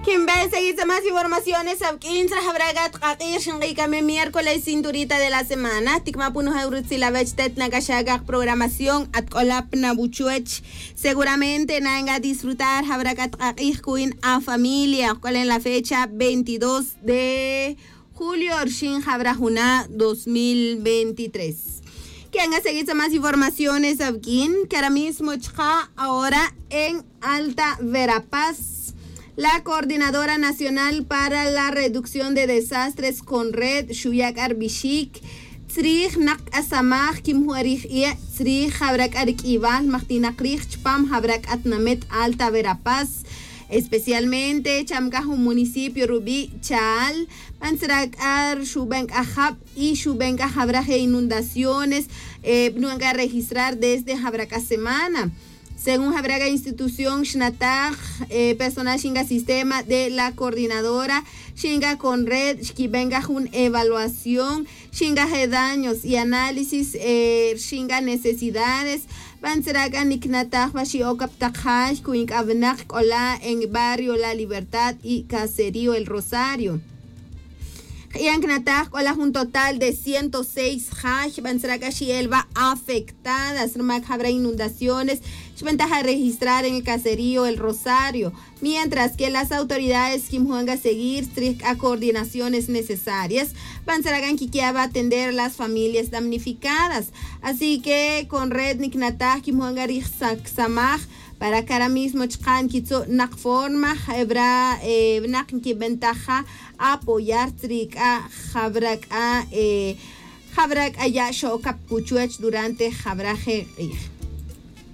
Seguimos más informaciones. Abquinza habragat qaqir shinqikame miércoles cinturita de la semana. Tikmapuno haurutzilavech tet nakashagak programación at kolap na buchuech. Seguramente nanga disfrutar habragat qaqir kuin a familia. Cual en la fecha 22 de julio Orshin Habrajuna 2023. Que han seguido más informaciones Abquín, que ahora mismo está ahora en Alta Verapaz. La Coordinadora Nacional para la Reducción de Desastres Conred Shuyak Arbishik Tsrich Nak Asamach Kim Huarich Ia Tsrich Habrak Arik Ibal Martinakrich Chpam Habrak Atnamet Alta Verapaz, especialmente Chamcajo Municipio Rubí Chaal Pansrak Ar Shubenk Ahab y Shubenk Habraje inundaciones no van a registrar desde Habraka semana. Según Habraga Institución Shnatag, personal Shinga Sistema de la Coordinadora, Shinga Conred, que venga una evaluación, Shinga daños y análisis, Shinga necesidades, Banseraga Niknatag, Bashi Okaptakaj, Kuink Abnak, Ola en Barrio La Libertad y Caserío El Rosario. Yanknataj, hola, un total de 106 haj, Bansrakashi Elba afectadas, habrá inundaciones, ventaja registrar en el caserío El Rosario, mientras que las autoridades van a seguir a coordinaciones necesarias, Bansragan Kikia va a atender a las familias damnificadas, así que con Red Niknataj, van a Samaj, para que ahora mismo chkan kitso nak forma hebra nak ki ventaja apoyar trik a habrak a ya shokap kuchuech durante habraje